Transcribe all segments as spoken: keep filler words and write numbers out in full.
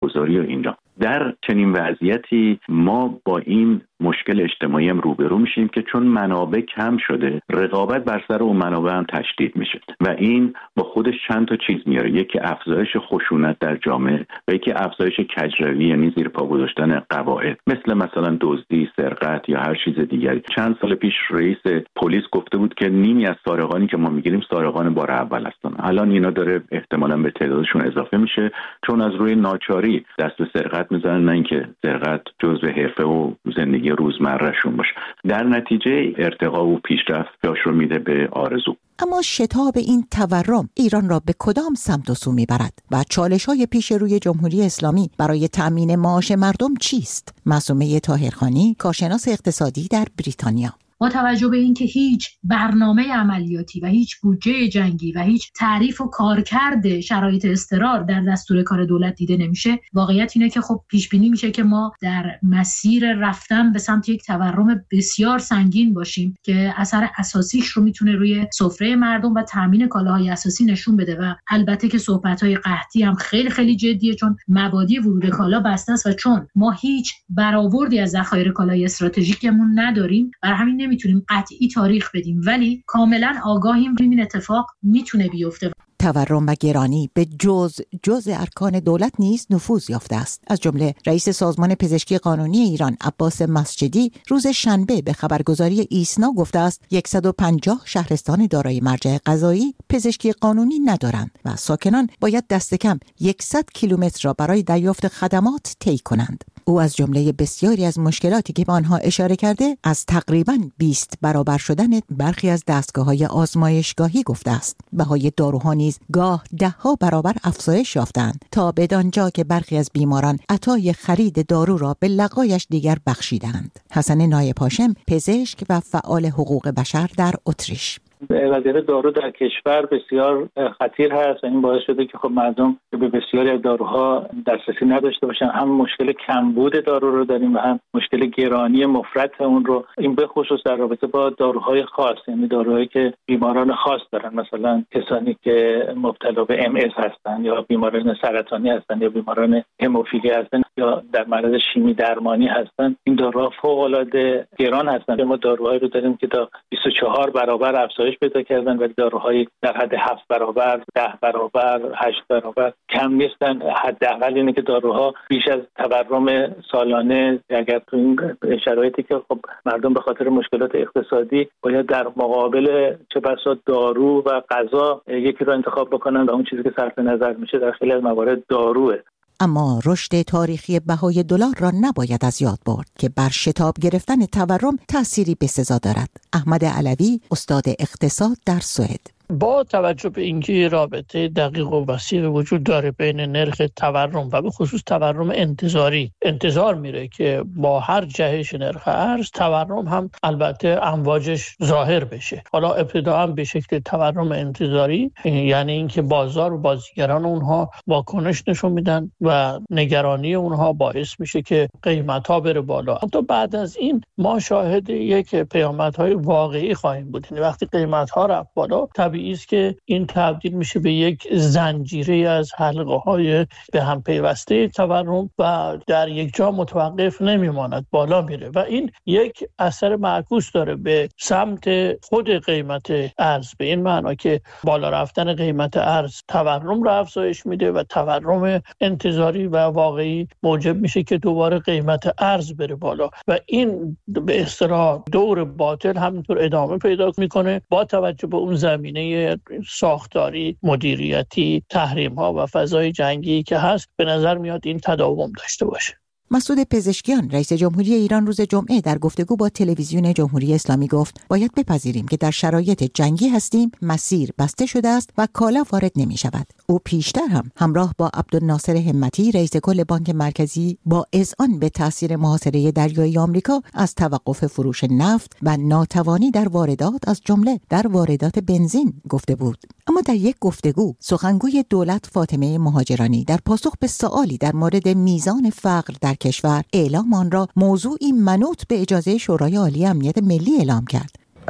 گذاری و اینا. در چنین وضعیتی ما با این مشکل اجتماعی هم روبرو میشیم که چون منابع کم شده، رقابت بر سر اون منابع هم تشدید میشه و این با خودش چند تا چیز میاره. یکی افزایش خشونت در جامعه و یکی افزایش کجروی، یعنی زیر پا گذاشتن قواعد، مثل مثلا دزدی، سرقت یا هر چیز دیگری. چند سال پیش رئیس پلیس گفته بود که نیمی از سارقانی که ما میگیریم سارقان بار اول هستن. الان اینا داره احتمالاً به تعدادشون اضافه میشه، چون از روی ناچاری دست به سرقت میزنن، نه اینکه سرقت جزء حرفه و زندگی روزمرهشون باشه. در نتیجه ارتقا و پیشرفت جاش رو میده به آرزو. اما شتاب این تورم ایران را به کدام سمت و سو میبرد و چالش‌های پیش روی جمهوری اسلامی برای تأمین معاش مردم چیست؟ معصومه طاهرخانی، کارشناس اقتصادی در بریتانیا. با توجه به اینکه هیچ برنامه عملیاتی و هیچ بودجه جنگی و هیچ تعریف و کارکرد شرایط اضطرار در دستور کار دولت دیده نمیشه، واقعیت اینه که خب پیش بینی میشه که ما در مسیر رفتن به سمت یک تورم بسیار سنگین باشیم که اثر اساسیش رو میتونه روی سفره مردم و تامین کالاهای اساسی نشون بده. و البته که صحبت‌های قحطی هم خیلی خیلی جدیه، چون مبادی ورود کالا بسته است و چون ما هیچ برآوردی از ذخایر کالای استراتژیکمون نداریم، بر همین میتونیم قطعی تاریخ بدیم، ولی کاملا آگاهیم این اتفاق میتونه بیفته. تورم و گرانی به جز جز ارکان دولت نیز نفوذ یافته است. از جمله رئیس سازمان پزشکی قانونی ایران عباس مسجدی روز شنبه به خبرگزاری ایسنا گفته است صد و پنجاه شهرستان دارای مرجع قضایی پزشکی قانونی ندارند و ساکنان باید دست کم صد کیلومتر را برای دریافت خدمات طی کنند. او از جمله بسیاری از مشکلاتی که به آنها اشاره کرده از تقریباً بیست برابر شدن برخی از دستگاه‌های آزمایشگاهی گفته است. بهای داروها نیز گاه ده‌ها برابر افزایش یافتند تا بدانجا که برخی از بیماران عطای خرید دارو را به لقایش دیگر بخشیدند. حسن نایب هاشم، پزشک و فعال حقوق بشر در اتریش: وضعیت دارو در کشور بسیار خطیر هست و این باعث شده که خب مردم به بسیاری از داروها دسترسی نداشته باشن. هم مشکل کمبود دارو رو داریم و هم مشکل گرانی مفرط اون رو، این به خصوص در رابطه با داروهای خاص، یعنی داروهایی که بیماران خاص دارن، مثلا کسانی که مبتلا به ام اس هستن یا بیماران سرطانی هستن یا بیماران هموفیلی هستن یا در معرض شیمی درمانی هستن. این داروها فوق‌العاده گران هستن. ما داروهایی رو داریم که تا بیست و چهار برابر افزایش پیدا کردن ولی داروهای در حد هفت برابر، ده برابر، هشت برابر کم نیستن. حداقل اینه که داروها بیش از تورم سالانه، اگر تو این شرایطی که خب مردم به خاطر مشکلات اقتصادی باید در مقابل چه بسا دارو و غذا یکی رو انتخاب بکنن و اون چیزی که صرف نظر میشه در خیلی از موارد داروه. اما رشد تاریخی بهای دلار را نباید از یاد برد که بر شتاب گرفتن تورم تأثیری بسزا دارد. احمد علوی، استاد اقتصاد در سوئد: با توجه به اینکه رابطه دقیق و وسیع وجود داره بین نرخ تورم و به خصوص تورم انتظاری، انتظار میره که با هر جهش نرخ ارز تورم هم البته امواجش ظاهر بشه. حالا ابتدا هم به شکل تورم انتظاری، یعنی اینکه بازار و بازیگران اونها واکنش نشون میدن و نگرانی اونها باعث میشه که قیمت ها بره بالا. حتی بعد از این ما شاهد یک پیامدهای واقعی خواهیم بود. یعنی وقتی قیمت ها رفت بالا، طبیعی است که این تبدیل میشه به یک زنجیره از حلقه‌های به هم پیوسته تورم و در یک جا متوقف نمیماند، بالا میره و این یک اثر معکوس داره به سمت خود قیمت ارز، به این معنا که بالا رفتن قیمت ارز تورم رو افزایش میده و تورم انتظاری و واقعی موجب میشه که دوباره قیمت ارز بره بالا و این به اصطلاح دور باطل همینطور ادامه پیدا میکنه با توجه به اون زمینه ساختاری، مدیریتی، تحریم ها و فضای جنگی که هست. به نظر میاد این تداوم داشته باشه. مسعود پزشکیان، رئیس جمهوری ایران روز جمعه در گفتگو با تلویزیون جمهوری اسلامی گفت باید بپذیریم که در شرایط جنگی هستیم، مسیر بسته شده است و کالا وارد نمی شود. او پیشتر هم همراه با عبدالناصر همتی رئیس کل بانک مرکزی با اذعان به تاثیر محاصره دریایی آمریکا از توقف فروش نفت و ناتوانی در واردات از جمله در واردات بنزین گفته بود. اما در یک گفتگو سخنگوی دولت فاطمه مهاجرانی در پاسخ به سوالی در مورد میزان فقر در کشور اعلام آن را موضوعی منوط به اجازه شورای عالی امنیت ملی اعلام کرد.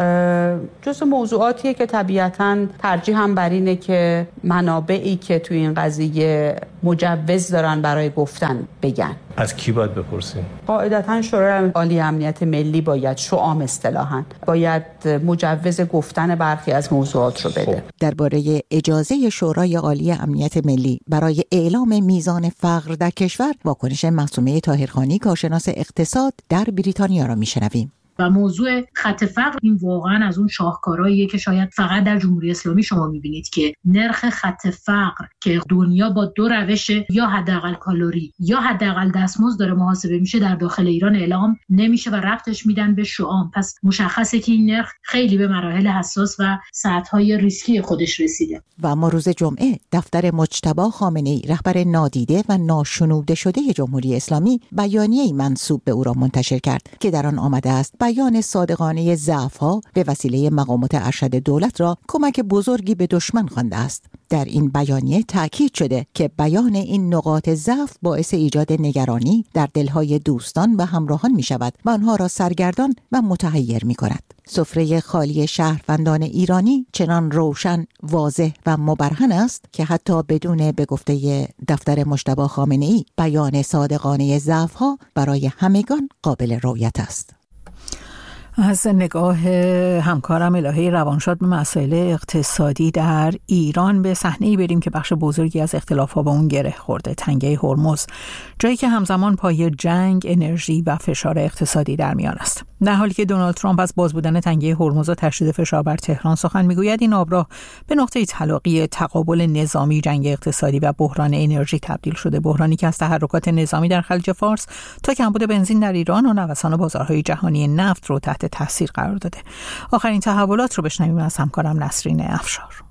جزء موضوعاتیه که طبیعتاً ترجیح هم بر اینه که منابعی که توی این قضیه مجوز دارن برای گفتن بگن. از کی باید بپرسیم؟ قاعدتاً شورای عالی امنیت ملی باید، شعام اصطلاحاً، باید مجوز گفتن برخی از موضوعات رو بده. درباره اجازه شورای عالی امنیت ملی برای اعلام میزان فقر در کشور، واکنش معصومه طاهرخانی کارشناس اقتصاد در بریتانیا را میشنویم. و موضوع خط فقر این واقعا از اون شاهکارهاییه که شاید فقط در جمهوری اسلامی شما میبینید که نرخ خط فقر که دنیا با دو روش یا حداقل کالری یا حداقل دستمزد داره محاسبه میشه در داخل ایران اعلام نمیشه و ربطش میدن به شعام. پس مشخصه که این نرخ خیلی به مراحل حساس و سطح‌های ریسکی خودش رسیده. و اما روز جمعه دفتر مجتبی خامنه‌ای رهبر نادیده و ناشنوده شده جمهوری اسلامی بیانیه‌ای منسوب به او را منتشر کرد که در آن آمده است بیان صادقانه ضعف‌ها به وسیله مقامات ارشد دولت را کمک بزرگی به دشمن خوانده است. در این بیانیه تاکید شده که بیان این نقاط ضعف باعث ایجاد نگرانی در دلهای دوستان و همراهان می شود و آنها را سرگردان و متحیر می کند. سفره خالی شهروندان ایرانی چنان روشن، واضح و مبرهن است که حتی بدون به گفته دفتر مجتبی خامنه‌ای بیان صادقانه ضعف‌ها برای همگان قابل رؤیت است. از نگاه همکارم الهه روانشاد به مسائل اقتصادی در ایران به صحنه‌ای بریم که بخش بزرگی از اختلاف‌ها با اون گره خورده، تنگه هرمز، جایی که همزمان پای جنگ، انرژی و فشار اقتصادی در میان است. در حالی که دونالد ترامپ از باز بودن تنگه هرمز و تشدید فشار بر تهران سخن میگوید، این آبراه به نقطه تلاقی تقابل نظامی، جنگ اقتصادی و بحران انرژی تبدیل شده، بحرانی که از تحرکات نظامی در خلیج فارس تا کمبود بنزین در ایران و نوسان بازارهای جهانی نفت رو تحت تاثیر قرار داده. آخرین تحولات رو بشنویم از همکارم نسرین افشار.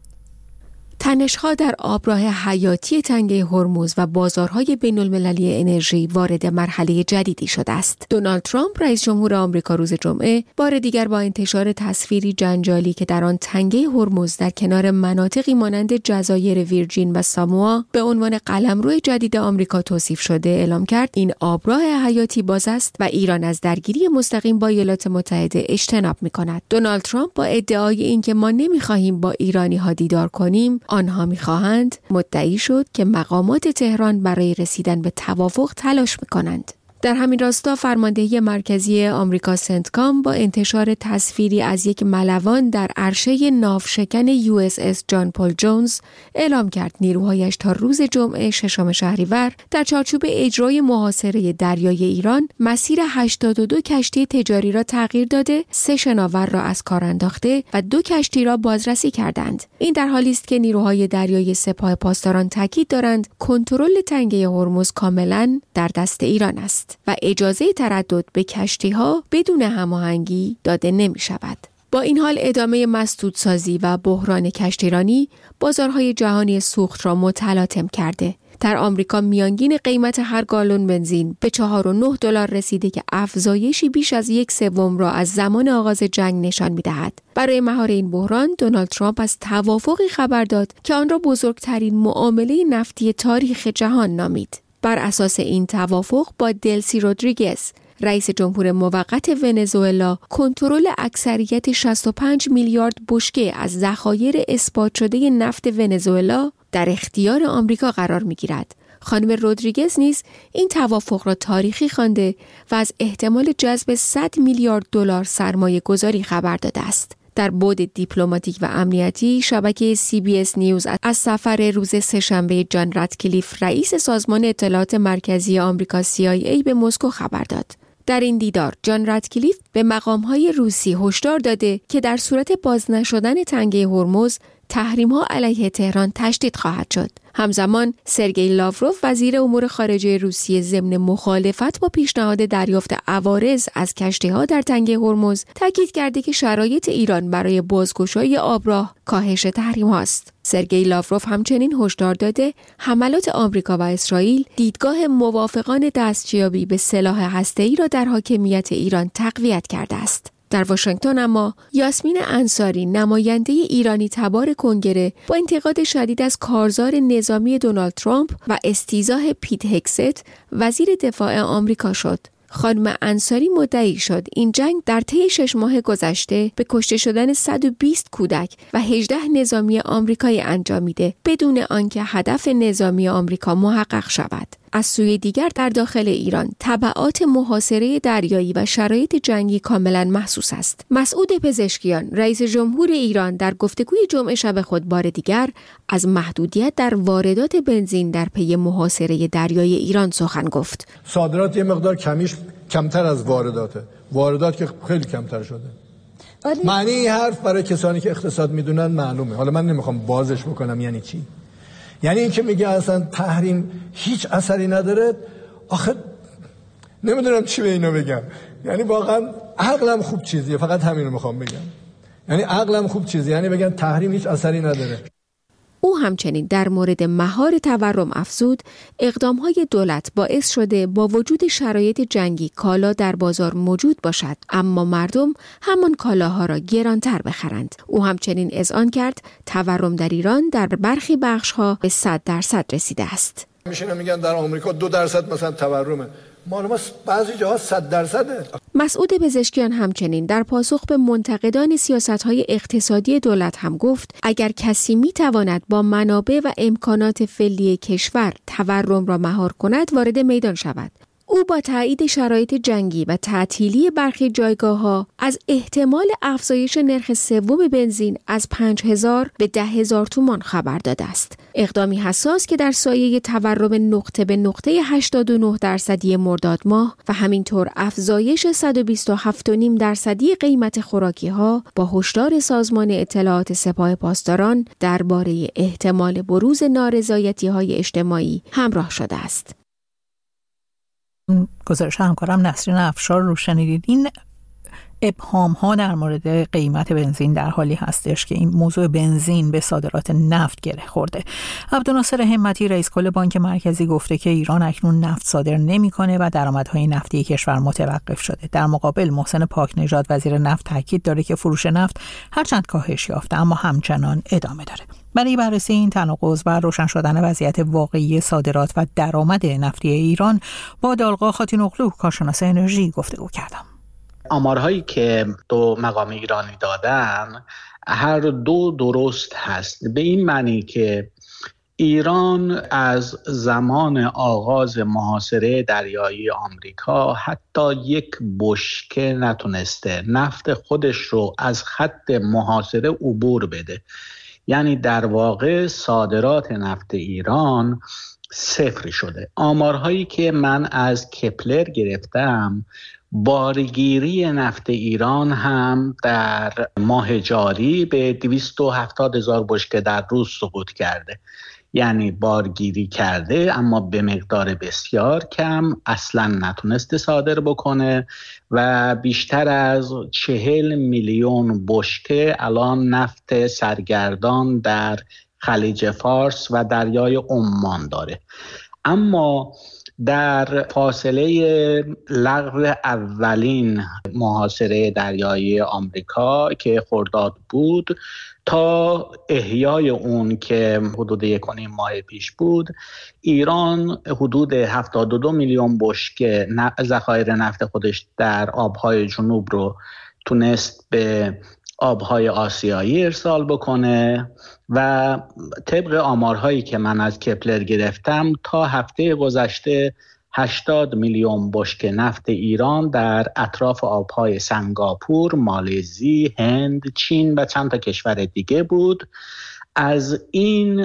تنش‌ها در آبراه حیاتی تنگه هرمز و بازارهای بین‌المللی انرژی وارد مرحله جدیدی شده است. دونالد ترامپ رئیس جمهور آمریکا روز جمعه بار دیگر با انتشار تصویری جنجالی که در آن تنگه هرمز در کنار مناطقی مانند جزایر ویرجین و ساموا به عنوان قلمرو جدید آمریکا توصیف شده اعلام کرد این آبراه حیاتی باز است و ایران از درگیری مستقیم با ایالات متحده اجتناب می‌کند. دونالد ترامپ با ادعای اینکه ما نمی‌خواهیم با ایرانی‌ها دیدار کنیم، آنها می‌خواهند، مدعی شد که مقامات تهران برای رسیدن به توافق تلاش می‌کنند. در همین راستا فرماندهی مرکزی آمریکا سنتکام با انتشار تصویری از یک ملوان در عرشه ناوشکن یو اس اس جان پل جونز اعلام کرد نیروهایش تا روز جمعه ششم شهریور در چارچوب اجرای محاصره دریای ایران مسیر هشتاد و دو کشتی تجاری را تغییر داده، سه شناور را از کار انداخته و دو کشتی را بازرسی کردند. این در حالی است که نیروهای دریایی سپاه پاسداران تاکید دارند کنترل تنگه هرمز کاملا در دست ایران است و اجازه تردد به کشتی‌ها بدون هماهنگی داده نمی‌شود. با این حال ادامه مسدودسازی و بحران کشتیرانی بازارهای جهانی سوخت را متلاطم کرده. در آمریکا میانگین قیمت هر گالون بنزین به چهار و نه دلار رسیده که افزایشی بیش از یک سوم را از زمان آغاز جنگ نشان می‌دهد. برای مهار این بحران دونالد ترامپ از توافقی خبر داد که آن را بزرگترین معامله نفتی تاریخ جهان نامید. بر اساس این توافق با دلسی رودریگز، رئیس جمهور موقت ونزوئلا، کنترل اکثریت شصت و پنج میلیارد بشکه از ذخایر اثبات شده نفت ونزوئلا در اختیار آمریکا قرار می‌گیرد. خانم رودریگز نیز این توافق را تاریخی خوانده و از احتمال جذب صد میلیارد دلار سرمایه گذاری خبر داده است. در بعد دیپلماتیک و امنیتی، شبکه سی بی اس نیوز از سفر روز سه‌شنبه جان راتکلیف، رئیس سازمان اطلاعات مرکزی آمریکا سی آی ای به مسکو خبر داد. در این دیدار جان راتکلیف به مقام‌های روسی هشدار داده که در صورت باز نشدن تنگه هرمز تحریم‌ها علیه تهران تشدید خواهد شد. همزمان سرگئی لاوروف وزیر امور خارجه روسیه ضمن مخالفت با پیشنهاد دریافت عوارض از کشتی‌ها در تنگه هرمز تاکید کرده که شرایط ایران برای بازگشایی آبراه کاهش تحریم‌ها است. سرگئی لاوروف همچنین هشدار داده حملات آمریکا و اسرائیل دیدگاه موافقان دستیابی به سلاح هسته‌ای را در حاکمیت ایران تقویت کرده است. در واشنگتن اما یاسمین انصاری، نماینده ایرانی تبار کنگره، با انتقاد شدید از کارزار نظامی دونالد ترامپ و استیضاح پیت هگست، وزیر دفاع آمریکا شد. خانم انصاری مدعی شد این جنگ در طی شش ماه گذشته به کشته شدن صد و بیست کودک و هجده نظامی آمریکایی انجامیده بدون آنکه هدف نظامی آمریکا محقق شود. از سوی دیگر در داخل ایران تبعات محاصره دریایی و شرایط جنگی کاملا محسوس است. مسعود پزشکیان رئیس جمهور ایران در گفتگوی جمعه شب خود بار دیگر از محدودیت در واردات بنزین در پی محاصره دریایی ایران سخن گفت. صادرات یه مقدار کمیش کمتر از وارداته. واردات که خیلی کمتر شده. معنی این حرف برای کسانی که اقتصاد میدونن معلومه. حالا من نمیخوام بازش بکنم یعنی چی. یعنی این که میگه اصلا تحریم هیچ اثری نداره، آخه نمیدونم چی به اینو بگم. یعنی واقعا عقلم خوب چیزیه، فقط همین رو میخوام بگم. یعنی عقلم خوب چیزیه، یعنی بگن تحریم هیچ اثری نداره. او همچنین در مورد مهار تورم افزود اقدام‌های دولت باعث شده با وجود شرایط جنگی کالا در بازار موجود باشد اما مردم همان کالاها را گرانتر بخرند. او همچنین اذعان کرد تورم در ایران در برخی بخش‌ها به صد درصد رسیده است. میشینن میگن در آمریکا دو درصد مثلا تورمه، ما بعضی جاها صد درصده. مسعود پزشکیان همچنین در پاسخ به منتقدان سیاست‌های اقتصادی دولت هم گفت اگر کسی می‌تواند با منابع و امکانات فعلی کشور تورم را مهار کند وارد میدان شود. او با تایید شرایط جنگی و تعطیلی برخی جایگاه‌ها از احتمال افزایش نرخ سوم بنزین از پنج هزار به ده هزار تومان خبر داده است. اقدامی حساس که در سایه تورم نقطه به نقطه هشتاد و نه درصدی مرداد ماه و همینطور افزایش صد و بیست و هفت و نیم درصدی قیمت خوراکی‌ها با هشدار سازمان اطلاعات سپاه پاسداران درباره احتمال بروز نارضایتی‌های اجتماعی همراه شده است. گزارش همکارم نسرین افشار رو شنیدید. این ابهام ها در مورد قیمت بنزین در حالی هستش که این موضوع بنزین به صادرات نفت گره خورده. عبدالناصر همتی رئیس کل بانک مرکزی گفته که ایران اکنون نفت صادر نمی‌کنه و درآمدهای نفتی کشور متوقف شده. در مقابل محسن پاکنژاد وزیر نفت تاکید داره که فروش نفت هرچند کاهش یافته اما همچنان ادامه داره. برای بررسی این تناقض و روشن شدن وضعیت واقعی صادرات و درآمد نفتی ایران با دالقا خاتینوغلو کارشناس انرژی گفتگو کردم. آمارهایی که دو مقام ایرانی دادن هر دو درست هست، به این معنی که ایران از زمان آغاز محاصره دریایی آمریکا حتی یک بشکه نتونسته نفت خودش رو از خط محاصره عبور بده. یعنی در واقع صادرات نفت ایران صفر شده. آمارهایی که من از کپلر گرفتم بارگیری نفت ایران هم در ماه جاری به دویست و هفتاد هزار بشکه در روز سقوط کرده. یعنی بارگیری کرده اما به مقدار بسیار کم، اصلا نتونسته صادر بکنه و بیشتر از چهل میلیون بشکه الان نفت سرگردان در خلیج فارس و دریای عمان داره. اما در فاصله لغو اولین محاصره دریایی آمریکا که خرداد بود تا احیای اون که حدود یک و نیم ماه پیش بود، ایران حدود هفتاد و دو میلیون بشکه ذخایر نفت خودش در آبهای جنوب رو تونست به آبهای آسیایی ارسال بکنه و طبق آمارهایی که من از کپلر گرفتم تا هفته گذشته هشتاد میلیون بشکه نفت ایران در اطراف آبهای سنگاپور، مالزی، هند، چین و چند تا کشور دیگه بود. از این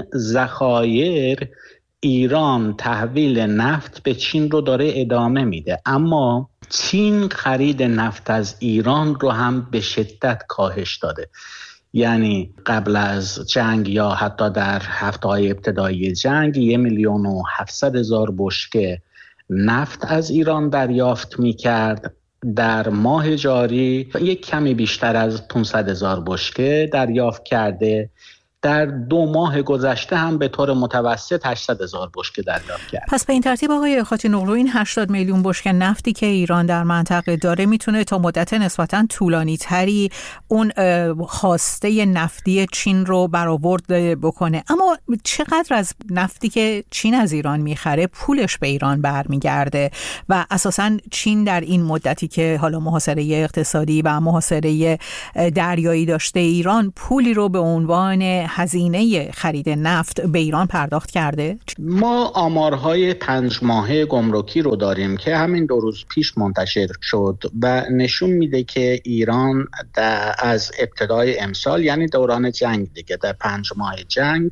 ذخایر ایران تحویل نفت به چین رو داره ادامه میده، اما چین خرید نفت از ایران رو هم به شدت کاهش داده. یعنی قبل از جنگ یا حتی در هفته‌های ابتدایی جنگ یک میلیون و هفتصد هزار بشکه نفت از ایران دریافت می‌کرد. در ماه جاری یک کمی بیشتر از پانصد هزار بشکه دریافت کرده. در دو ماه گذشته هم به طور متوسط هشتصد هزار بشکه دریافت کرد. پس به این ترتیب آقای خاتی‌نوغلو این هشتاد میلیون بشکه نفتی که ایران در منطقه داره میتونه تا مدت نسبتاً طولانی تری اون خواسته نفتی چین رو برآورد بکنه. اما چقدر از نفتی که چین از ایران میخره پولش به ایران برمیگرده و اساساً چین در این مدتی که حالا محاصره اقتصادی و محاصره دریایی داشته ایران پولی رو به عنوان هزینه خرید نفت به ایران پرداخت کرده؟ ما آمارهای پنج ماهه گمرکی رو داریم که همین دو روز پیش منتشر شد و نشون میده که ایران از ابتدای امسال یعنی دوران جنگ دیگه در پنج ماه جنگ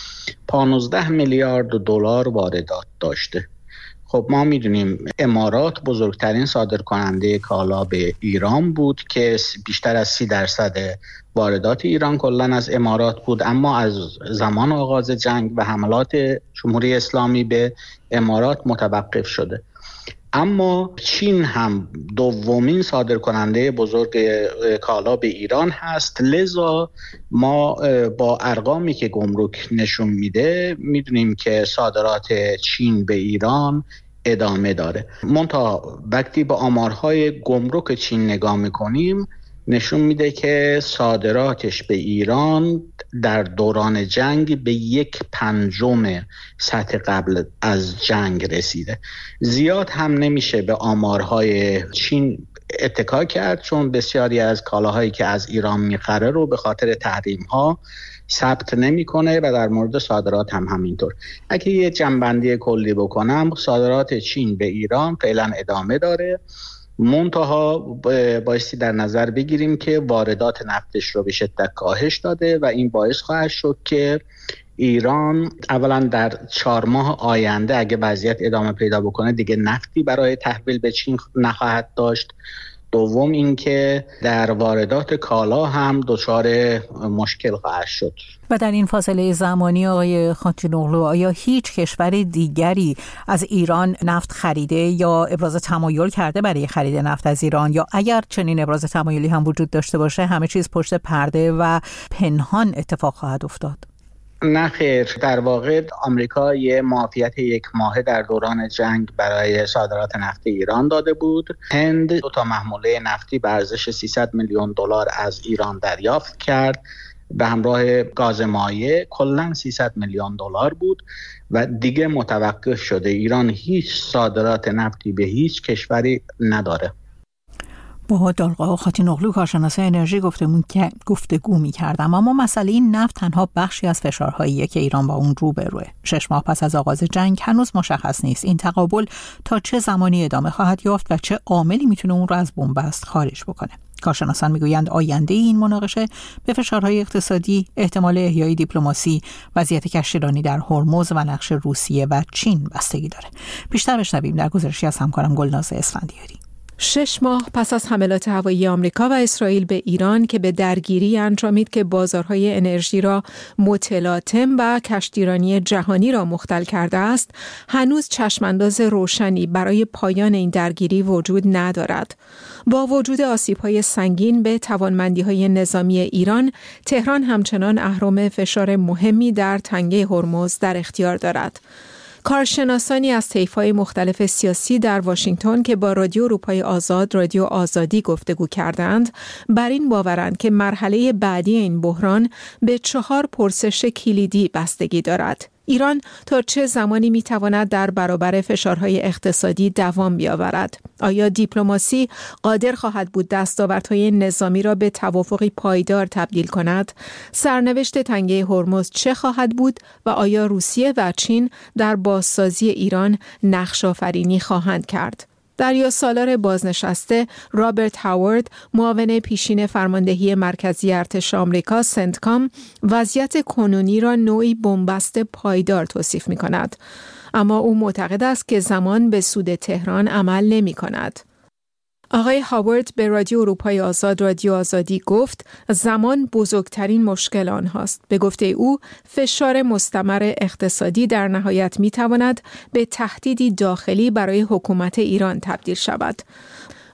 پانزده میلیارد دلار واردات داشته. خب ما میدونیم امارات بزرگترین صادر کننده کالا به ایران بود که بیشتر از سی درصد واردات ایران کلن از امارات بود، اما از زمان آغاز جنگ و حملات جمهوری اسلامی به امارات متوقف شده. اما چین هم دومین صادر کننده بزرگ کالا به ایران هست، لذا ما با ارقامی که گمرک نشون میده میدونیم که صادرات چین به ایران ادامه داره. منتها وقتی با آمارهای گمرک چین نگاه میکنیم نشون میده که صادراتش به ایران در دوران جنگ به یک پنجم سطح قبل از جنگ رسیده. زیاد هم نمیشه به آمارهای چین اتکا کرد، چون بسیاری از کالاهایی که از ایران میخره رو به خاطر تحریم ها ثبت نمیکنه و در مورد صادرات هم همینطور. اگه یه جنبندی کلی بکنم، صادرات چین به ایران فعلا ادامه داره، منتها بایستی در نظر بگیریم که واردات نفتش رو به شدت کاهش داده و این باعث خواهد شد که ایران اولا در چهار ماه آینده اگه وضعیت ادامه پیدا بکنه دیگه نفتی برای تحویل به چین نخواهد داشت. دوم اینکه در واردات کالا هم دچار مشکل خواهد شد. و در این فاصله زمانی آقای خاتی‌نوغلو آیا هیچ کشور دیگری از ایران نفت خریده یا ابراز تمایل کرده برای خرید نفت از ایران، یا اگر چنین ابراز تمایلی هم وجود داشته باشه همه چیز پشت پرده و پنهان اتفاق خواهد افتاد؟ نه خیر، در واقع آمریکا یه معافیت یک ماهه در دوران جنگ برای صادرات نفت ایران داده بود. هند دو تا محموله نفتی به ارزش سیصد میلیون دلار از ایران دریافت کرد به همراه گاز مایع، کلاً سیصد میلیون دلار بود و دیگه متوقف شده. ایران هیچ صادرات نفتی به هیچ کشوری نداره. با دالقا خاتی‌نوغلو کارشناس انرژی گفتمون که گفتگو می‌کردم. اما مسئله این نفت تنها بخشی از فشارهاییه که ایران با اون روبروه. شش ماه پس از آغاز جنگ هنوز مشخص نیست این تقابل تا چه زمانی ادامه خواهد یافت و چه عاملی میتونه اون رو از بنبست خارج بکنه. کارشناسان میگویند آینده این مناقشه به فشارهای اقتصادی، احتمال احیای دیپلماسی، وضعیت کشتیرانی در هرمز و نقش روسیه و چین بستگی داره. بیشتر بشنویم در گزارشی از همکارم گلناز اسفندیاری. شش ماه پس از حملات هوایی آمریکا و اسرائیل به ایران که به درگیری انجامید که بازارهای انرژی را متلاطم و کشتیرانی جهانی را مختل کرده است، هنوز چشمانداز روشنی برای پایان این درگیری وجود ندارد. با وجود آسیب‌های سنگین به توانمندی‌های نظامی ایران، تهران همچنان اهرم فشار مهمی در تنگه هرمز در اختیار دارد. کارشناسانی از طیف‌های مختلف سیاسی در واشنگتن که با رادیو اروپای آزاد، رادیو آزادی گفتگو کردند، بر این باورند که مرحله بعدی این بحران به چهار پرسش کلیدی بستگی دارد. ایران تا چه زمانی میتواند در برابر فشارهای اقتصادی دوام بیاورد؟ آیا دیپلماسی قادر خواهد بود دستاوردهای نظامی را به توافقی پایدار تبدیل کند؟ سرنوشت تنگه هرمز چه خواهد بود و آیا روسیه و چین در بازسازی ایران نقش آفرینی خواهند کرد؟ دریا سالار بازنشسته رابرت هاوارد، معاون پیشین فرماندهی مرکزی ارتش آمریکا سنتکام، وضعیت کنونی را نوعی بنبست پایدار توصیف می کند. اما او معتقد است که زمان به سود تهران عمل نمی کند. آقای هاوارد به رادیو اروپای آزاد، رادیو آزادی گفت زمان بزرگترین مشکل آنهاست. به گفته او فشار مستمر اقتصادی در نهایت می تواند به تهدیدی داخلی برای حکومت ایران تبدیل شود.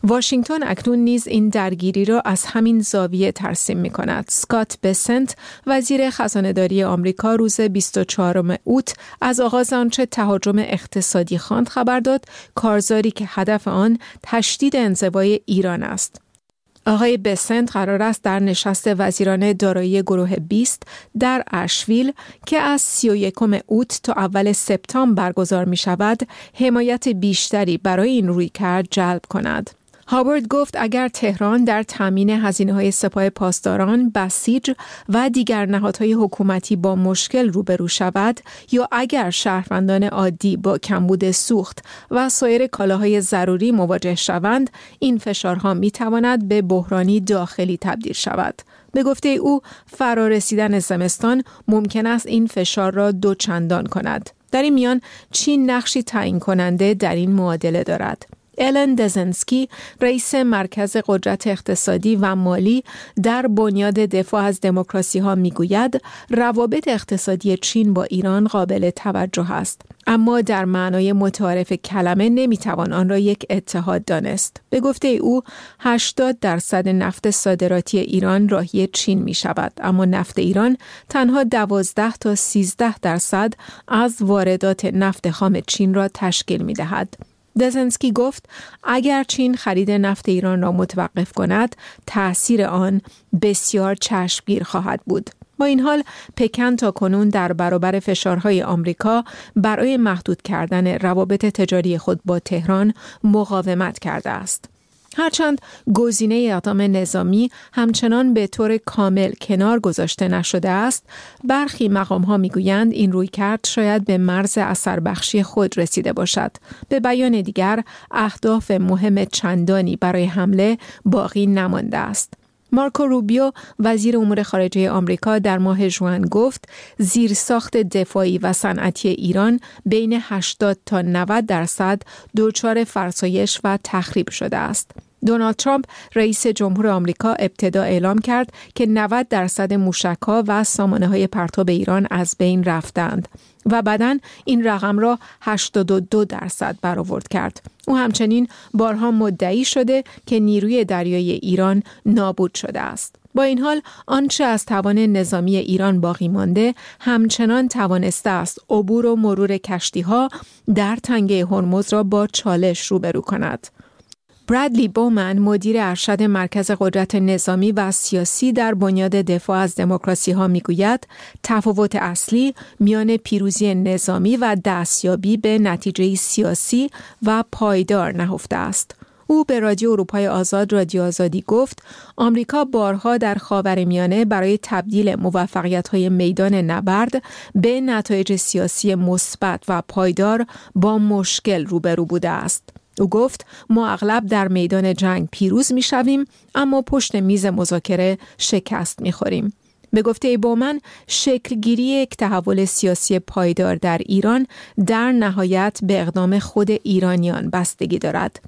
واشنگتن اکنون نیز این درگیری را از همین زاویه ترسیم می کند. اسکات بسنت، وزیر خزانه‌داری آمریکا، روز بیست و چهارم اوت از آغاز آنچه تهاجم اقتصادی خواند خبر داد، کارزاری که هدف آن تشدید انزوای ایران است. آقای بسنت قرار است در نشست وزیران دارایی گروه بیست در اشویل که از سی و یکم اوت تا اول سپتامبر برگزار می شود، حمایت بیشتری برای این رویکرد جلب کند. هاوارد گفت اگر تهران در تامین هزینه‌های سپاه پاسداران، بسیج و دیگر نهادهای حکومتی با مشکل روبرو شود یا اگر شهروندان عادی با کمبود سوخت و سایر کالاهای ضروری مواجه شوند، این فشارها می‌تواند به بحرانی داخلی تبدیل شود. به گفته او، فرارسیدن زمستان ممکن است این فشار را دوچندان کند. در این میان چین نقشی تعیین کننده در این معادله دارد. الن دزنسکی، رئیس مرکز قدرت اقتصادی و مالی در بنیاد دفاع از دموکراسی ها میگوید روابط اقتصادی چین با ایران قابل توجه است، اما در معنای متعارف کلمه نمیتوان آن را یک اتحاد دانست. به گفته او، هشتاد درصد نفت صادراتی ایران راهی چین می شود، اما نفت ایران تنها دوازده تا سیزده درصد از واردات نفت خام چین را تشکیل می دهد. دزنسکی گفت اگر چین خرید نفت ایران را متوقف کند، تأثیر آن بسیار چشمگیر خواهد بود. با این حال، پکن تا کنون در برابر فشارهای آمریکا برای محدود کردن روابط تجاری خود با تهران مقاومت کرده است. هرچند گزینه اقدام نظامی همچنان به طور کامل کنار گذاشته نشده است، برخی مقام‌ها می‌گویند این رویکرد شاید به مرز اثربخشی خود رسیده باشد. به بیان دیگر، اهداف مهم چندانی برای حمله باقی نمانده است. مارکو روبیو، وزیر امور خارجه آمریکا، در ماه ژوئن گفت زیرساخت دفاعی و صنعتی ایران بین هشتاد تا نود درصد دچار فرسایش و تخریب شده است. دونالد ترامپ، رئیس جمهور آمریکا، ابتدا اعلام کرد که نود درصد موشک‌ها و سامانه‌های پرتاب ایران از بین رفتند و بعداً این رقم را هشتاد و دو درصد برآورد کرد. او همچنین بارها مدعی شده که نیروی دریایی ایران نابود شده است. با این حال آنچه از توان نظامی ایران باقی مانده همچنان توانسته است عبور و مرور کشتی‌ها در تنگه هرمز را با چالش روبرو کند. برادلی بومن، مدیر ارشد مرکز قدرت نظامی و سیاسی در بنیاد دفاع از دموکراسی ها میگوید تفاوت اصلی میان پیروزی نظامی و دستیابی به نتیجه سیاسی و پایدار نهفته است. او به رادیو اروپای آزاد رادیو آزادی گفت آمریکا بارها در خاورمیانه برای تبدیل موفقیت‌های میدان نبرد به نتایج سیاسی مثبت و پایدار با مشکل روبرو بوده است. او گفت ما اغلب در میدان جنگ پیروز می شویم، اما پشت میز مذاکره شکست می خوریم. به گفته بومن، شکلگیری یک تحول سیاسی پایدار در ایران در نهایت به اقدام خود ایرانیان بستگی دارد.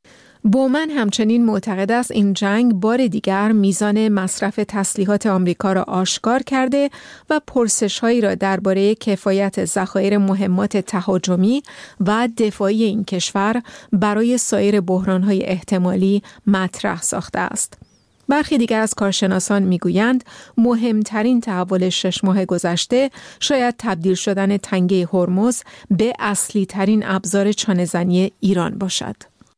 بومن همچنین معتقد است این جنگ بار دیگر میزان مصرف تسلیحات آمریکا را آشکار کرده و پرسش‌هایی را درباره کفایت ذخایر مهمات تهاجمی و دفاعی این کشور برای سایر بحران‌های احتمالی مطرح ساخته است. برخی دیگر از کارشناسان میگویند مهمترین تحول شش ماه گذشته شاید تبدیل شدن تنگه هرمز به اصلی ترین ابزار چانه‌زنی ایران باشد.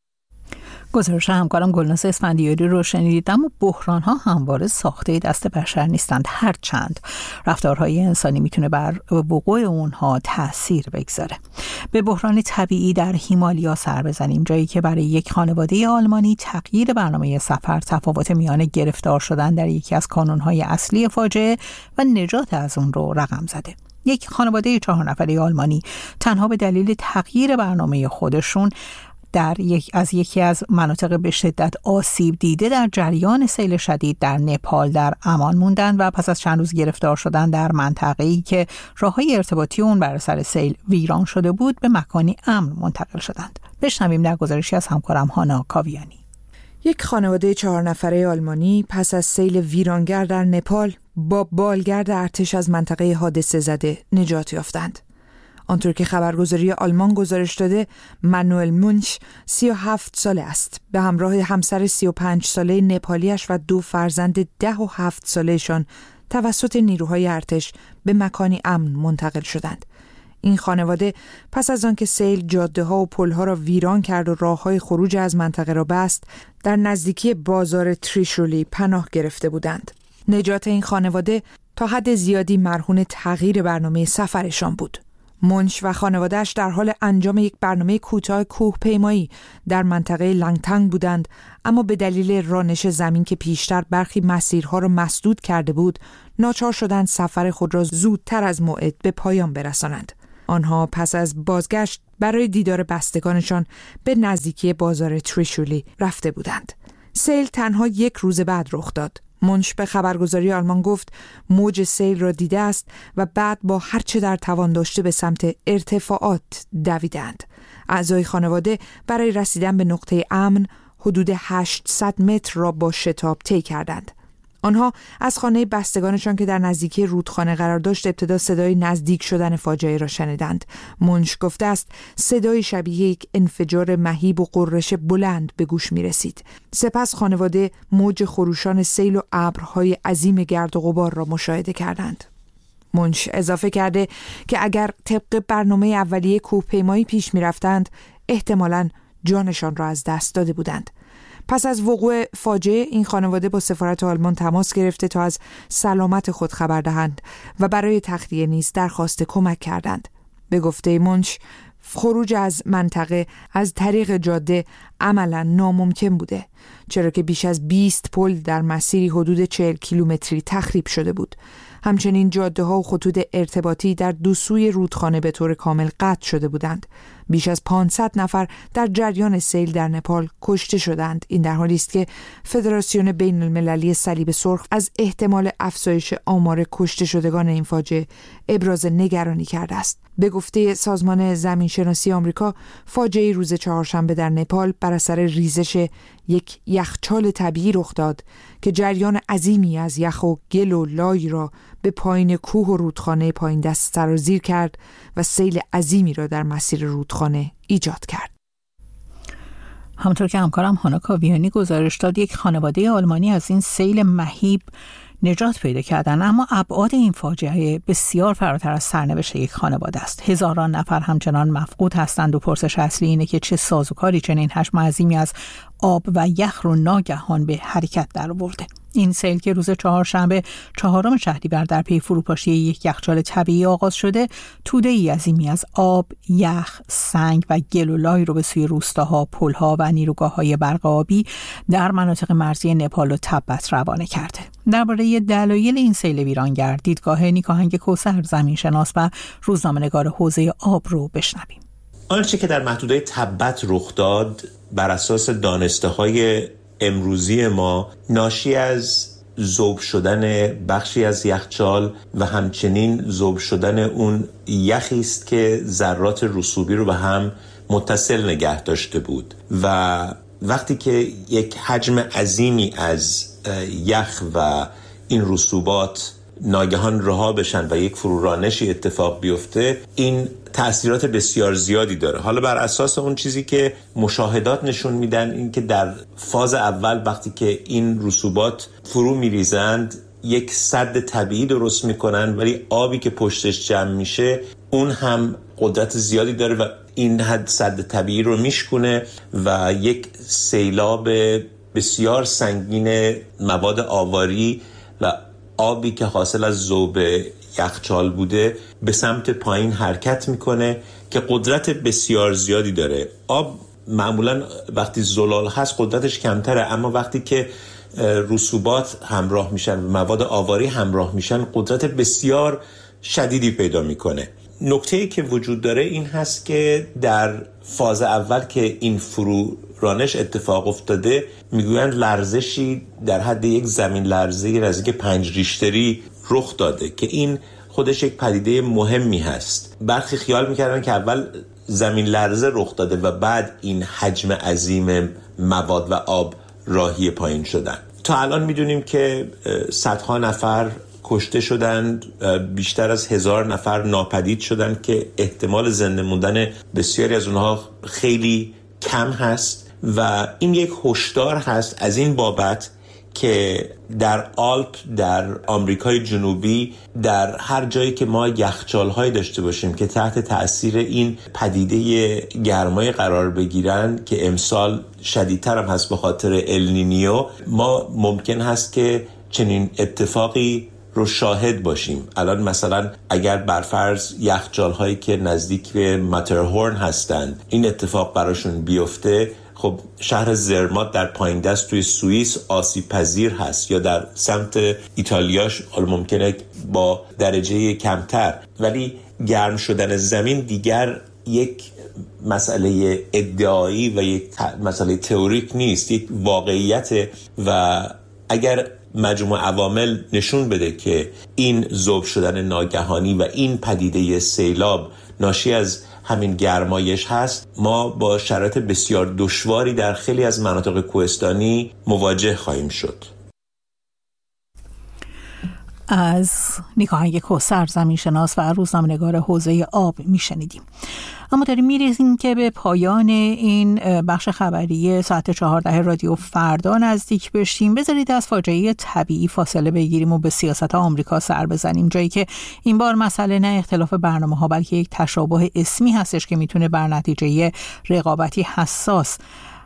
گزارش همکارم گلناز اسفندیاری رو شنیدید. اما بحران ها همواره ساخته دست بشر نیستند، هرچند رفتارهای انسانی میتونه بر وقوع اونها تأثیر بگذاره. به بحران طبیعی در هیمالیا سر بزنیم، جایی که برای یک خانواده آلمانی تغییر برنامه سفر تفاوت میان گرفتار شدن در یکی از کانونهای اصلی فاجعه و نجات از اون رو رقم زده. یک خانواده چهار نفره آلمانی تنها به دلیل تغییر برنامه خودشون در یک از یکی از مناطق به شدت آسیب دیده در جریان سیل شدید در نپال در امان موندن و پس از چند روز گرفتار شدن در منطقه‌ای که راههای ارتباطی اون بر اثر سیل ویران شده بود به مکانی امن منتقل شدند. بشنویم در گزارشی از همکارم هانا کاویانی. یک خانواده چهار نفره آلمانی پس از سیل ویرانگر در نپال با بالگرد ارتش از منطقه حادثه زده نجات یافتند. آنطور که خبرگزاری آلمان گزارش داده، مانوئل مونش سی و هفت ساله است. به همراه همسر سی و پنج ساله نپالیش و دو فرزند ده و هفت سالهشان توسط نیروهای ارتش به مکانی امن منتقل شدند. این خانواده پس از آنکه سیل جاده‌ها و پل‌ها را ویران کرد و راه‌های خروج از منطقه را بست، در نزدیکی بازار تریشولی پناه گرفته بودند. نجات این خانواده تا حد زیادی مرهون تغییر برنامه سفرشان بود. مونش و خانواده‌اش در حال انجام یک برنامه کوتاه کوهپیمایی در منطقه لنگتنگ بودند، اما به دلیل رانش زمین که پیشتر برخی مسیرها را مسدود کرده بود، ناچار شدند سفر خود را زودتر از موعد به پایان برسانند. آنها پس از بازگشت برای دیدار بستگانشان به نزدیکی بازار تریشولی رفته بودند. سیل تنها یک روز بعد رخ داد. مونش به خبرگزاری آلمان گفت موج سیل را دیده است و بعد با هر چه در توان داشته به سمت ارتفاعات دویدند. اعضای خانواده برای رسیدن به نقطه امن حدود هشتصد متر را با شتاب طی کردند. آنها از خانه بستگانشان که در نزدیکی رودخانه قرار داشت ابتدا صدای نزدیک شدن فاجعه را شنیدند. مونش گفته است صدای شبیه یک انفجار مهیب و غرش بلند به گوش می رسید. سپس خانواده موج خروشان سیل و ابرهای عظیم گرد و غبار را مشاهده کردند. مونش اضافه کرده که اگر طبق برنامه اولیه کوهپیمایی پیش می رفتند، احتمالاً جانشان را از دست داده بودند. پس از وقوع فاجعه این خانواده با سفارت آلمان تماس گرفته تا از سلامت خود خبر دهند و برای تخلیه نیز درخواست کمک کردند. به گفته مونش، خروج از منطقه از طریق جاده عملاً ناممکن بوده، چرا که بیش از بیست پل در مسیری حدود چهل کیلومتری تخریب شده بود. همچنین جاده‌ها و خطوط ارتباطی در دو سوی رودخانه به طور کامل قطع شده بودند. بیش از پانصد نفر در جریان سیل در نپال کشته شدند. این در حالی است که فدراسیون بین المللی صلیب سرخ از احتمال افزایش آمار کشته شدگان این فاجعه ابراز نگرانی کرده است. به گفته سازمان زمینشناسی آمریکا، فاجعه روز چهارشنبه در نپال بر اثر ریزش یک یخچال طبیعی رخ داد که جریان عظیمی از یخ و گل و لای را به پایین کوه و رودخانه پایین دست سرازیر کرد و سیل عظیمی را در مسیر رودخانه ایجاد کرد. همونطور که همکارم هانا کاویانی گزارش داد، یک خانواده آلمانی از این سیل مهیب نجات پیدا کردن، اما ابعاد این فاجعه بسیار فراتر از سرنوشت یک خانواده است. هزاران نفر همچنان مفقود هستند و پرسش اصلی اینه که چه سازوکاری چنین حجم عظیمی از آب و یخ رو ناگهان به حرکت درآورده. این سیل که روز چهارشنبه چهارم شهریور در پی فروپاشی یک یخچال طبیعی آغاز شده، توده‌ای عظیمی از آب، یخ، سنگ و گل و لای رو به سوی روستاها، پل‌ها و نیروگاه‌های برق آبی در مناطق مرزی نپال و تبت روانه کرده. درباره دلایل این سیل ویرانگر، دیدگاه نیکاهنگ کوثر، زمینشناس و روزنامه‌نگار حوزه آب رو بشنویم. آنچه که در محدوده تبت رخ داد بر اساس دانسته‌های امروزی ما ناشی از ذوب شدن بخشی از یخچال و همچنین ذوب شدن اون یخی است که ذرات رسوبی رو به هم متصل نگه داشته بود و وقتی که یک حجم عظیمی از یخ و این رسوبات ناگهان رها بشن و یک فرورانشی اتفاق بیفته، این تأثیرات بسیار زیادی داره. حالا بر اساس اون چیزی که مشاهدات نشون میدن، این که در فاز اول وقتی که این رسوبات فرو میریزند یک سد طبیعی درست میکنن، ولی آبی که پشتش جمع میشه اون هم قدرت زیادی داره و این حد سد طبیعی رو میشکونه و یک سیلاب بسیار سنگین مواد آواری و آبی که حاصل از ذوب یخچال بوده به سمت پایین حرکت میکنه که قدرت بسیار زیادی داره. آب معمولا وقتی زلال هست قدرتش کمتره، اما وقتی که رسوبات همراه میشن و مواد آواری همراه میشن قدرت بسیار شدیدی پیدا میکنه. نکته‌ای که وجود داره این هست که در فاز اول که این فرو رانش اتفاق افتاده میگویند لرزشی در حد یک زمین لرزه نزدیک پنج ریشتری رخ داده که این خودش یک پدیده مهمی هست. برخی خیال میکردن که اول زمین لرزه رخ داده و بعد این حجم عظیم مواد و آب راهی پایین شدن. تا الان میدونیم که صدها نفر کشته شدند، بیشتر از هزار نفر ناپدید شدند که احتمال زنده موندن بسیاری از اونها خیلی کم هست و این یک هشدار هست از این بابت که در آلپ، در آمریکای جنوبی، در هر جایی که ما یخچال‌های داشته باشیم که تحت تأثیر این پدیده گرمای قرار بگیرن که امسال شدیدتر هم هست به خاطر النینیو، ما ممکن هست که چنین اتفاقی رو شاهد باشیم. الان مثلا اگر برفرض یخچال‌هایی که نزدیک به ماترهورن هستند این اتفاق براشون بیفته، خب شهر زرمات در پایین دست توی سوئیس آسیب پذیر هست یا در سمت ایتالیاش ممکنه با درجه کمتر، ولی گرم شدن زمین دیگر یک مسئله ادعایی و یک مسئله تئوریک نیست، یک واقعیت و اگر مجموع عوامل نشون بده که این ذوب شدن ناگهانی و این پدیده سیلاب ناشی از همین گرمایش هست، ما با شرایط بسیار دشواری در خیلی از مناطق کوهستانی مواجه خواهیم شد. از نیکاهنگ کوثر زمینشناس و روزنامه‌نگار حوزه آب میشنیدیم. اما داریم میرسیم که به پایان این بخش خبری ساعت چهارده رادیو فردا نزدیک بشیم. بذارید از فاجعه طبیعی فاصله بگیریم و به سیاست آمریکا سر بزنیم، جایی که این بار مسئله نه اختلاف برنامه ها بلکه یک تشابه اسمی هستش که میتونه بر نتیجه رقابتی حساس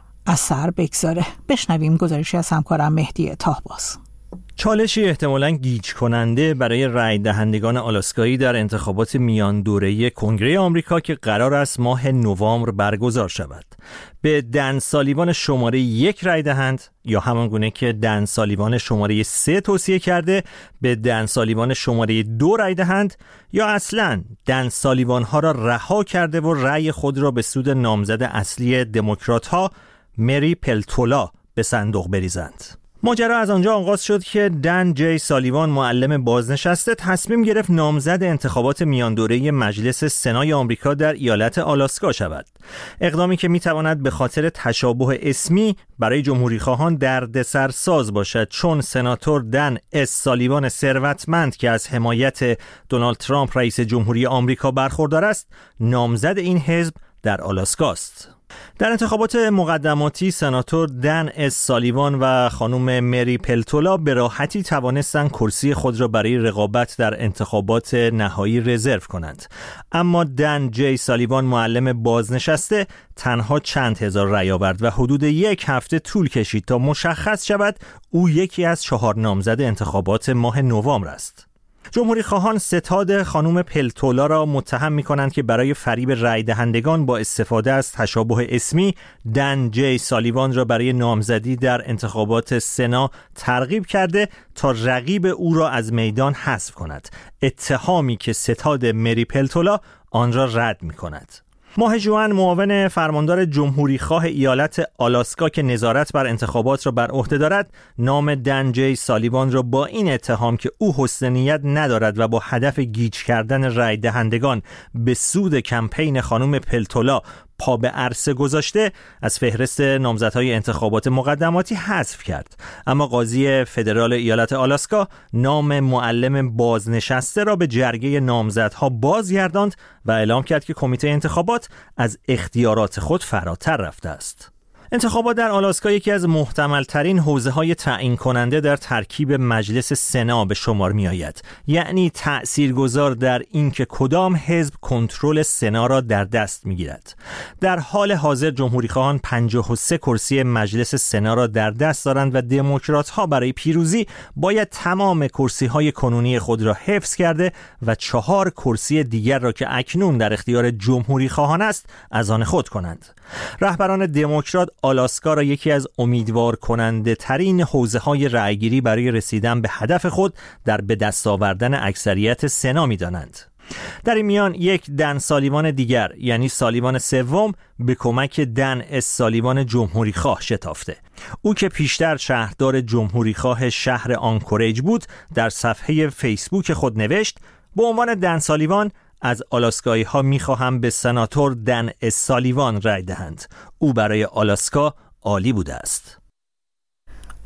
اثر بگذاره. بشنویم گزارشی از همکارم مهدی طاهباز. چالشی احتمالاً گیج کننده برای رای دهندگان آلاسکایی در انتخابات میان دوره‌ای کنگره آمریکا که قرار است ماه نوامبر برگزار شود. به دن سالیوان شماره یک رای دهند یا همان گونه که دن سالیوان شماره سه توصیه کرده به دن سالیوان شماره دو رای دهند یا اصلاً دن سالیوان ها را رها کرده و رای خود را به سود نامزد اصلی دموکرات ها مری پلتولا به صندوق بریزند. ماجرا از آنجا آغاز شد که دن جی سالیوان، معلم بازنشسته، تصمیم گرفت نامزد انتخابات میان دوره مجلس سنای آمریکا در ایالت آلاسکا شود. اقدامی که میتواند به خاطر تشابه اسمی برای جمهوریخواهان دردسرساز باشد، چون سناتور دن اس سالیوان ثروتمند که از حمایت دونالد ترامپ رئیس جمهوری آمریکا برخوردار است، نامزد این حزب در آلاسکا است. در انتخابات مقدماتی سناتور دن اس سالیوان و خانم مری پلتولا به راحتی توانستند کرسی خود را برای رقابت در انتخابات نهایی رزرو کنند، اما دن جی سالیوان، معلم بازنشسته، تنها چند هزار رأی آورد و حدود یک هفته طول کشید تا مشخص شود او یکی از چهار نامزد انتخابات ماه نوامبر است. جمهوری خواهان ستاد خانم پلتولا را متهم می کنند که برای فریب رای دهندگان با استفاده از تشابه اسمی دن جی سالیوان را برای نامزدی در انتخابات سنا ترغیب کرده تا رقیب او را از میدان حذف کند، اتهامی که ستاد مری پلتولا آن را رد می کند. ماه ژوئن معاون فرماندار جمهوری خواه ایالت آلاسکا که نظارت بر انتخابات را بر عهده دارد، نام دن جی سالیوان را با این اتهام که او حسن نیت ندارد و با هدف گیج کردن رای دهندگان به سود کمپین خانم پلتولا پا به عرصه گذاشته، از فهرست نامزدهای انتخابات مقدماتی حذف کرد. اما قاضی فدرال ایالت آلاسکا نام معلم بازنشسته را به جرگه نامزدها بازگرداند و اعلام کرد که کمیته انتخابات از اختیارات خود فراتر رفته است. انتخابات در آلاسکا یکی از محتمل ترین حوزه‌های تعیین کننده در ترکیب مجلس سنا به شمار می آید، یعنی تأثیرگذار در اینکه کدام حزب کنترل سنا را در دست می گیرد. در حال حاضر جمهوریخواهان پنجاه و سه کرسی مجلس سنا را در دست دارند و دموکرات‌ها برای پیروزی باید تمام کرسی‌های کنونی خود را حفظ کرده و چهار کرسی دیگر را که اکنون در اختیار جمهوریخواهان است از آن خود کنند. رهبران دموکرات آلاسکا را یکی از امیدوار کننده ترین حوزه های رأیگیری برای رسیدن به هدف خود در به دست آوردن اکثریت سنا می دانند. در این میان یک دن سالیوان دیگر، یعنی سالیوان سوم، به کمک دن اس سالیوان جمهوری خواه شتافته. او که پیشتر شهردار جمهوری خواه شهر آنکوریج بود، در صفحه فیسبوک خود نوشت: به عنوان دن سالیوان از آلاسکایی ها می خواهم به سناتور دن اس سالیوان رای دهند. او برای آلاسکا عالی بوده است.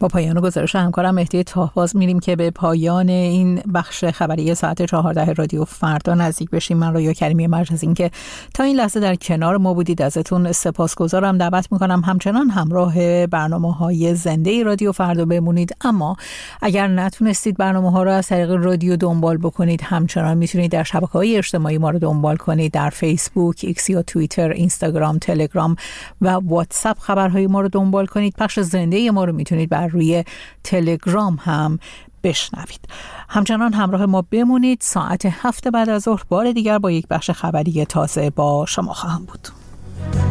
با پایان گزارش همکارم مهدی تاهباز میریم که به پایان این بخش خبری ساعت چهارده رادیو فردا نزدیک بشیم. من رویا کریمی مرج از این که تا این لحظه در کنار ما بودید ازتون سپاسگزارم. دعوت میکنم همچنان همراه برنامه‌های زنده رادیو فردا بمونید، اما اگر نتونستید برنامه‌ها رو از طریق رادیو دنبال بکنید، همچنان میتونید در شبکه‌های اجتماعی ما رو دنبال کنید. در فیسبوک، ایکس یا توییتر، اینستاگرام، تلگرام و واتساپ خبرهای ما رو دنبال کنید. پخش زنده ما رو میتونید بر روی تلگرام هم بشنوید. همچنان همراه ما بمونید. ساعت هفت بعد از ظهر بار دیگر با یک بخش خبری تازه با شما خواهم بود.